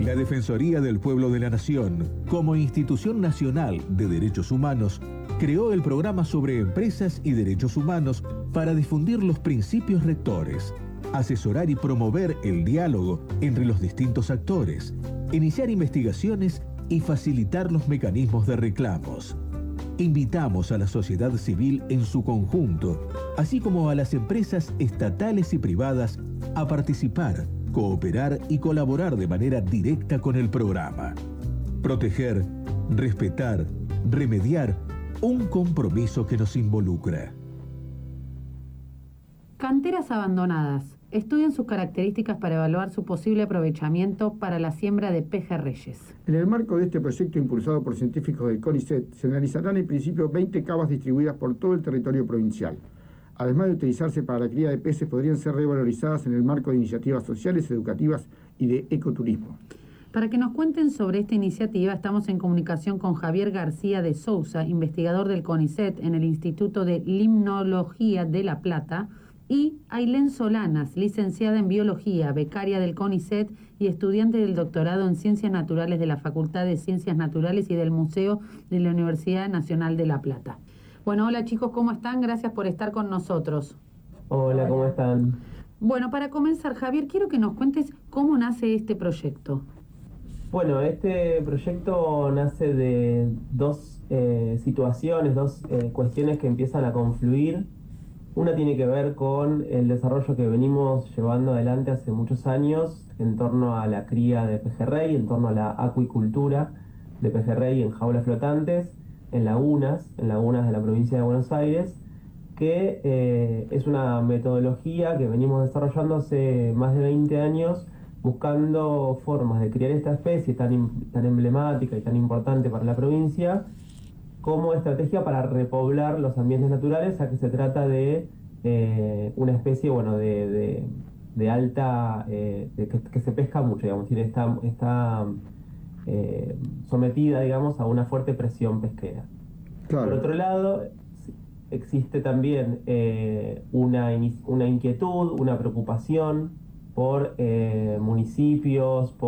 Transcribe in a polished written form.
La Defensoría del Pueblo de la Nación, como institución nacional de derechos humanos, creó el programa sobre empresas y derechos humanos para difundir los principios rectores, asesorar y promover el diálogo entre los distintos actores, iniciar investigaciones y facilitar los mecanismos de reclamos. Invitamos a la sociedad civil en su conjunto, así como a las empresas estatales y privadas, a participar, cooperar y colaborar de manera directa con el programa. Proteger, respetar, remediar, un compromiso que nos involucra. Canteras abandonadas. Estudian sus características para evaluar su posible aprovechamiento para la siembra de pejerreyes. En el marco de este proyecto impulsado por científicos del CONICET, se analizarán en principio 20 cavas distribuidas por todo el territorio provincial. Además de utilizarse para la cría de peces, podrían ser revalorizadas en el marco de iniciativas sociales, educativas y de ecoturismo. Para que nos cuenten sobre esta iniciativa, estamos en comunicación con Javier García de Sousa, investigador del CONICET en el Instituto de Limnología de La Plata, y Ailén Solanas, licenciada en Biología, becaria del CONICET y estudiante del doctorado en Ciencias Naturales de la Facultad de Ciencias Naturales y del Museo de la Universidad Nacional de La Plata. Bueno, hola chicos, ¿cómo están? Gracias por estar con nosotros. Hola, ¿cómo están? Bueno, para comenzar, Javier, quiero que nos cuentes cómo nace este proyecto. Bueno, este proyecto nace de dos situaciones, dos cuestiones que empiezan a confluir. Una tiene que ver con el desarrollo que venimos llevando adelante hace muchos años en torno a la cría de pejerrey, en torno a la acuicultura de pejerrey en jaulas flotantes, en lagunas de la provincia de Buenos Aires, que es una metodología que venimos desarrollando hace más de 20 años, buscando formas de criar esta especie tan emblemática y tan importante para la provincia, como estrategia para repoblar los ambientes naturales, ya que se trata de una especie, bueno, de alta, que se pesca mucho, digamos, está sometida, digamos, a una fuerte presión pesquera. Claro. Por otro lado, existe también una inquietud, una preocupación por municipios,